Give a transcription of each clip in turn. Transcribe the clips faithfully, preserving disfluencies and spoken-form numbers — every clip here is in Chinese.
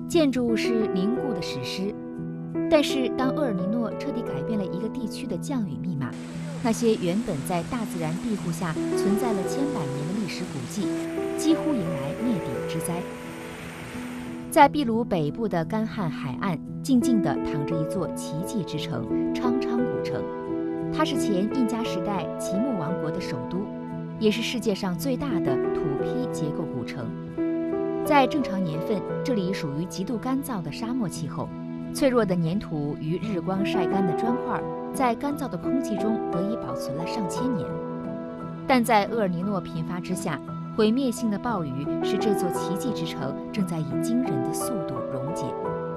建筑是凝固的史诗，但是当厄尔尼诺彻底改变了一个地区的降雨密码，那些原本在大自然庇护下存在了千百年的历史古迹，几乎迎来灭顶之灾。在秘鲁北部的干旱海岸，静静地躺着一座奇迹之城——昌昌古城。它是前印加时代奇木王国的首都，也是世界上最大的土坯结构古城。在正常年份，这里属于极度干燥的沙漠气候，脆弱的粘土与日光晒干的砖块在干燥的空气中得以保存了上千年。但在厄尔尼诺频发之下，毁灭性的暴雨使这座奇迹之城正在以惊人的速度溶解。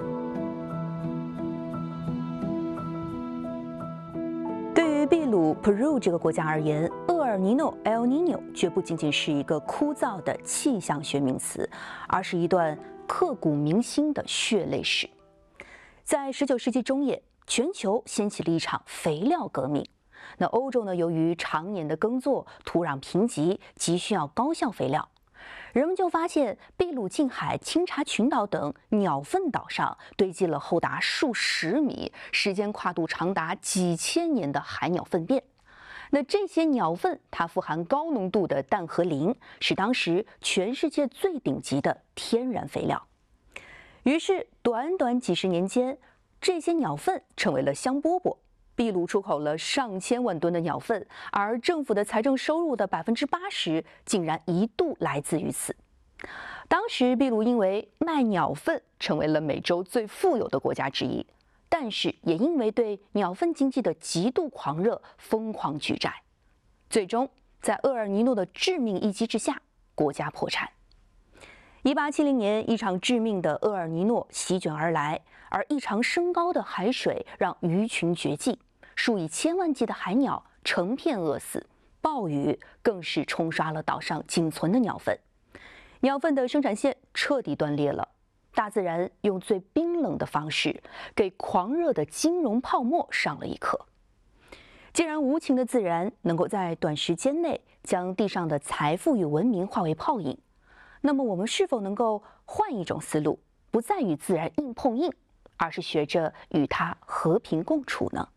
对于秘鲁 Peru 这个国家而言，厄尔尼诺 El Niño 绝不仅仅是一个枯燥的气象学名词，而是一段刻骨铭心的血泪史。在十九世纪中叶，全球掀起了一场肥料革命。那欧洲呢，由于常年的耕作，土壤贫瘠，急需要高效肥料。人们就发现，秘鲁近海清查群岛等鸟粪岛上堆积了厚达数十米、时间跨度长达几千年的海鸟粪便。那这些鸟粪，它富含高浓度的氮和磷，是当时全世界最顶级的天然肥料。于是，短短几十年间，这些鸟粪成为了香饽饽。秘鲁出口了上千万吨的鸟粪，而政府的财政收入的百分之八十竟然一度来自于此。当时，秘鲁因为卖鸟粪成为了美洲最富有的国家之一，但是也因为对鸟粪经济的极度狂热，疯狂举债，最终在厄尔尼诺的致命一击之下，国家破产。一八七零年，一场致命的厄尔尼诺席卷而来，而异常升高的海水让鱼群绝迹。数以千万计的海鸟成片饿死，暴雨更是冲刷了岛上仅存的鸟粪，鸟粪的生产线彻底断裂了。大自然用最冰冷的方式给狂热的金融泡沫上了一课。既然无情的自然能够在短时间内将地上的财富与文明化为泡影，那么我们是否能够换一种思路，不再与自然硬碰硬，而是学着与它和平共处呢？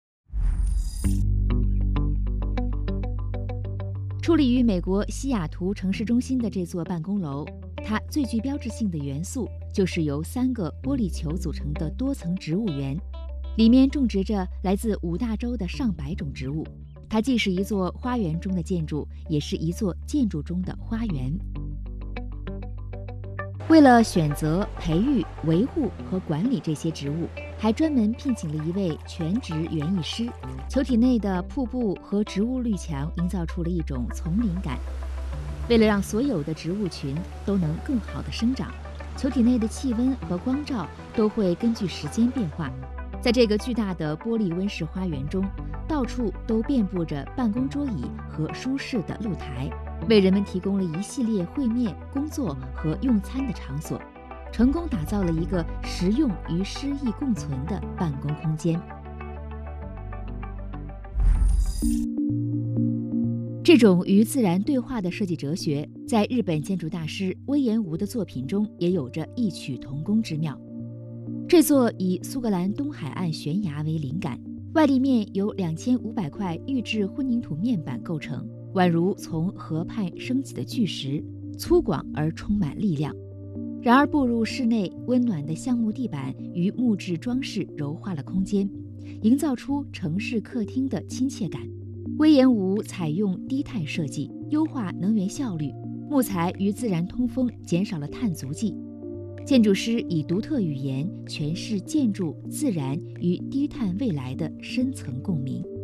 矗立于美国西雅图城市中心的这座办公楼，它最具标志性的元素就是由三个玻璃球组成的多层植物园，里面种植着来自五大洲的上百种植物。它既是一座花园中的建筑，也是一座建筑中的花园。为了选择、培育、维护和管理这些植物，还专门聘请了一位全职园艺师。球体内的瀑布和植物绿墙营造出了一种丛林感。为了让所有的植物群都能更好地生长，球体内的气温和光照都会根据时间变化。在这个巨大的玻璃温室花园中，到处都遍布着办公桌椅和舒适的露台，为人们提供了一系列会面、工作和用餐的场所，成功打造了一个实用与诗意共存的办公空间。这种与自然对话的设计哲学，在日本建筑大师隈研吾的作品中也有着异曲同工之妙。这座以苏格兰东海岸悬崖为灵感，外立面由两千五百块预制混凝土面板构成，宛如从河畔升起的巨石，粗犷而充满力量。然而步入室内，温暖的橡木地板与木质装饰柔化了空间，营造出城市客厅的亲切感。隈研吾采用低碳设计，优化能源效率，木材与自然通风，减少了碳足迹。建筑师以独特语言诠释建筑、自然与低碳未来的深层共鸣。